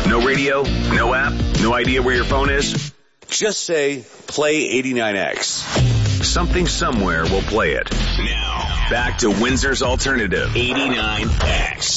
No radio, no app, no idea where your phone is? Just say, play 89X. Something somewhere will play it. Now, back to Windsor's Alternative, 89X.